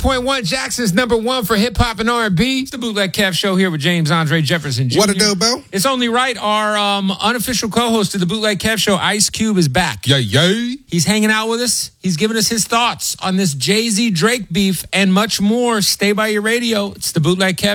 98.1 Jackson's number one for hip hop and R&B. It's the Bootleg Kev Show here with James Andre Jefferson Jr. What a do, Bill? It's only right. Our unofficial co-host of the Bootleg Kev Show, Ice Cube, is back. Yay. He's hanging out with us. He's giving us his thoughts on this Jay-Z Drake beef and much more. Stay by your radio. It's the Bootleg Kev